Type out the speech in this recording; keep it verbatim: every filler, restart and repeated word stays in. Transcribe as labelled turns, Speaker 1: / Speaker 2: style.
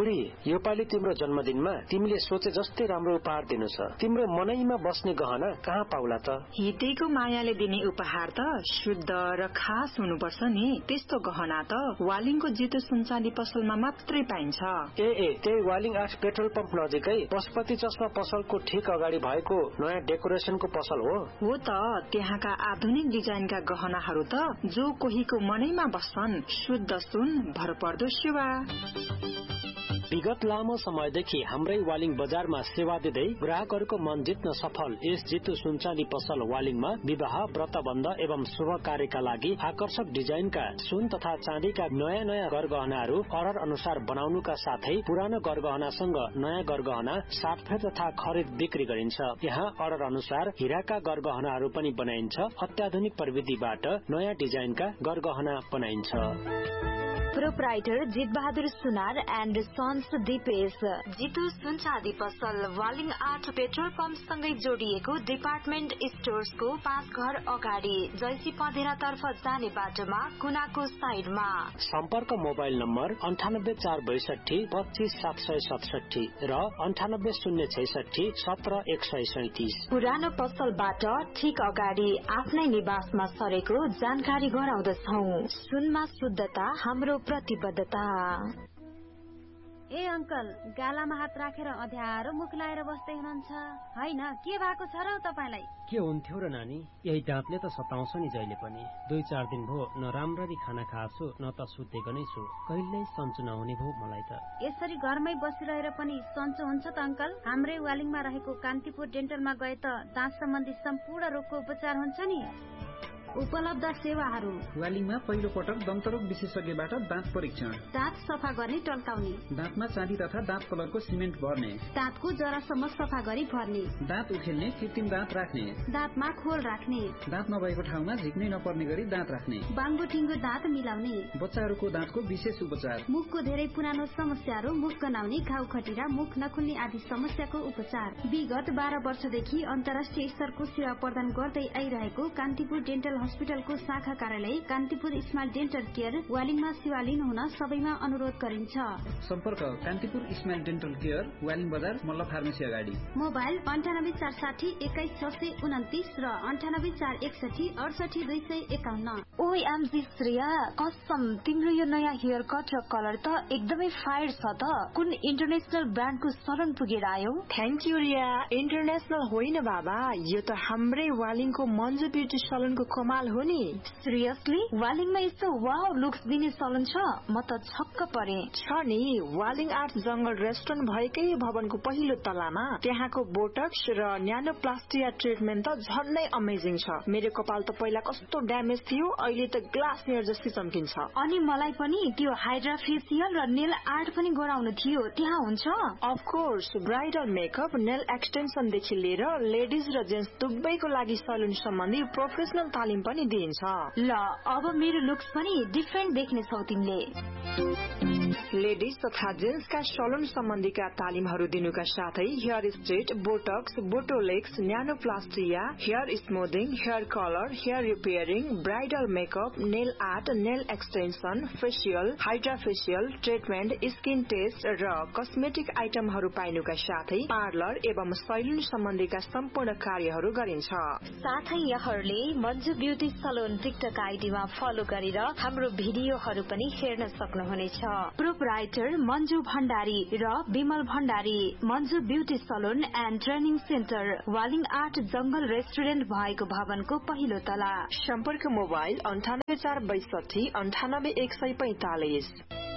Speaker 1: बुढी, योपालि तिम्रो जन्मदिनमा तिमीले सोचे जस्तै राम्रो उपहार दिनु छ। तिम्रो मनैमा बस्ने गहना कहाँ पाउला त?
Speaker 2: हितेको मायाले दिने उपहार त शुद्ध र खास हुनुपर्छ नि। त्यस्तो गहना त वालिङको जितु सुनचाँदी पसलमा मात्रै पाइन्छ।
Speaker 1: ए ए त्यही वालिङ आठ पेट्रोल पम्प नजिकै पशुपति चस्मा पसलको ठीक अगाडि भएको नयाँ डेकोरेसनको पसल हो।
Speaker 2: हो त, त्यहाँका आधुनिक डिजाइनका गहनाहरू त जो कोहीको मनैमा बस्छन्। शुद्ध सुन, भरपर्दो सेवा।
Speaker 1: विगत लामो समयदेखि हाम्रै वालिङ बजारमा सेवा दिँदै ग्राहकहरूको मन जित्न सफल यस जितु सुनचाँदी पसल वालिङमा विवाह, व्रतबन्ध एवं शुभ कार्यका लागि आकर्षक डिजाइनका सुन तथा चाँदीका नयाँ नयाँ गरगहनाहरू अर्डर अनुसार बनाउनुका साथै पुरानो गरगहनासँग नयाँ गरगहना साटफेर तथा खरिद बिक्री गरिन्छ। यहाँ अर्डर अनुसार हीराका गरगहनाहरू पनि बनाइन्छ। अत्याधुनिक प्रविधिबाट नयाँ डिजाइनका गरगहना बनाइन्छ।
Speaker 3: प्रोप्राइटर जित बहादुर सुनार एन्ड सन्स दिपेश। जितु सुनचाँदी पसल वालिङ आठ पेट्रोल पम्प सँगै जोडिएको डिपार्टमेन्ट स्टोर्सको पाँच घर अगाडि जैसी पँधेरा तर्फ जाने बाटोमा कुनाको साइडमा।
Speaker 1: सम्पर्क मोबाइल नम्बर अन्ठानब्बे चार बैसठी पच्चीस सात सय सतसठी र अन्ठानब्बे शून्य छैसठी सत्र एक सय सैतिस।
Speaker 3: पुरानो पसलबाट ठिक अगाडि आफ्नै निवासमा सरेको जानकारी गराउँदछौ। सुनमा शुद्धता हाम्रो प्रतिबद्धता।
Speaker 4: ए अंकल, गालामा हात राखेर अध्यारो मुख लाएर बस्दै हुनुहुन्छ हैन? के भएको छ र तपाईलाई?
Speaker 5: के हुन्थ्यो र नानी, यही दाँतले त सताउँछ नि जहिले पनि। दुई चार दिन भो न राम्ररी खाना खाछु न त सुतेको नै छु। कहिल्यै सन्चो नहुने भो मलाई त।
Speaker 4: यसरी घरमै बसिरहेर पनि सन्चो हुन्छ त अंकल? हाम्रै वालिङमा रहेको कान्तिपुर डेन्टलमा गए त दाँत सम्बन्धी सम्पूर्ण रोगको उपचार हुन्छ नि। उपलब्ध सेवाहरू:
Speaker 6: वालिङमा पहिलो पटक दन्तरोग विशेषज्ञबाट दाँत परीक्षण,
Speaker 4: दाँत सफा गर्ने टल्काउने,
Speaker 6: दाँतमा चाँदी तथा दाँत कलरको सिमेन्ट भर्ने,
Speaker 4: दाँतको जरासम्म सफा गरी भर्ने,
Speaker 6: दाँत उखेल्ने कृत्रिम दाँत राख्ने,
Speaker 4: दाँतमा खोल राख्ने,
Speaker 6: दाँत नभएको ठाउँमा झिक्नै नपर्ने गरी दाँत राख्ने,
Speaker 4: बाङ्गो ठिङ्गो दाँत मिलाउने,
Speaker 6: बच्चाहरूको दाँतको विशेष उपचार,
Speaker 4: मुखको धेरै पुरानो समस्याहरू, मुख गनाउने, घाउ खटिरा, मुख नखुल्ने आदि समस्याको उपचार। विगत बाह्र वर्षदेखि अन्तर्राष्ट्रिय स्तरको सेवा प्रदान गर्दै आइरहेको कान्तिपुर डेन्टल हस्पिटलको शाखा कार्यालय कान्तिपुर स्माइल डेन्टल केयर वालिङमा सेवा लिनुहुन सबैमा अनुरोध गरिन्छ।
Speaker 6: सम्पर्क Kantipur smile dental care, Waling बजार, मल्ल फार्मेसी अगाडि।
Speaker 4: मोबाइल अन्ठानब्बे चार साठी एक्काइस छ सय उन्तिस र अन्ठानब्बे चार एकसठी अडसठी दुई सय एकाउन्न।
Speaker 3: ओएमजी श्रेया, कसम तिम्रो यो नयाँ हेयर कट र कलर त एकदमै फायर छ त। कुन इन्टरनेशनल ब्रान्डको सलन पुगेर आयो?
Speaker 2: Thank you Riya. इन्टरनेशनल होइन बाबा, यो त हाम्रै वालिङको मन्जु ब्युटी सलनको कमाल हो नि।
Speaker 3: सिरियसली? वालिङमा यस्तो वाउ लुक्स दिने सलन छ? म त छक्क परे।
Speaker 2: छ नि, वालिङ आर्ट जंगल रेस्टुरेन्ट भएकै भवनको पहिलो तलामा। त्यहाँको बोटक्स र न्यानोप्लास्टिया ट्रिटमेन्ट त झन्नै अमेजिङ छ। मेरो कपाल त पहिला कस्तो ड्यामेज थियो, अहिले त ग्लास नेयर जस्तै चम्किन्छ।
Speaker 3: अनि मलाई पनि त्यो हाइड्रा फेसियल र नेल आर्ट पनि गराउनु थियो, त्यहाँ हुन्छ?
Speaker 2: Of course, bridal makeup, nail extension देखि लिएर लेडिज र जेन्ट्स दुवैको लागि सलुन सम्बन्धी प्रोफेसनल तालिम पनि दिइन्छ।
Speaker 3: ल, अब मेरो लुक्स पनि डिफरेन्ट देख्ने छौ तिमीले।
Speaker 2: लेडिज तथा जेन्ट्सका सलुन सम्बन्धीका तालिमहरू दिनुका साथै hair straight, Botox, बोटोलेक्स, न्यानोप्लास्टिया, hair smoothing, hair colour, hair repairing, bridal makeup, nail art, nail extension, facial, hydra facial treatment, skin test र कस्मेटिक आइटमहरू पाइनुका साथै पार्लर एवं सैलुन सम्बन्धीका सम्पूर्ण कार्यहरू गरिन्छ।
Speaker 3: साथै यहाँहरूले Manju beauty Salon TikTok आइडीमा follow गरेर हाम्रो भिडियोहरू पनि हेर्न सक्नुहुनेछ। प्रोप्राइटर मन्जु भण्डारी र Bimal Bhandari. Manju beauty Salon and training centre, Waling art जंगल रेस्टुरेन्ट भएको भवनको पहिलो तला।
Speaker 2: सम्पर्क मोबाइल अन्ठानब्बे चार बैसठी अन्ठानब्बे एक सय पैंतालिस।